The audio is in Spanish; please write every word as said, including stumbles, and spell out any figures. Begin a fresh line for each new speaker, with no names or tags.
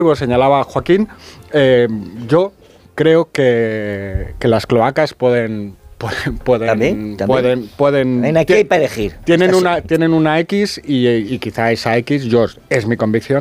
señalaba Joaquín, eh, yo creo que, que las cloacas pueden... Pueden, pueden,
¿También? ¿También?
pueden, pueden
Ven, aquí hay para elegir.
tienen
Esta
una,
sí.
tienen una X y, y quizá esa X, yo, es mi convicción,